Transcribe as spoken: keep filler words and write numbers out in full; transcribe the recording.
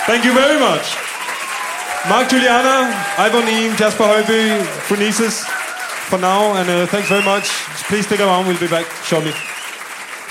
Thank you very much. Mark Juliana, Ivor Neem, Jasper Højby, Phronesis for now, and uh, thanks very much. Please stick around, we'll be back shortly.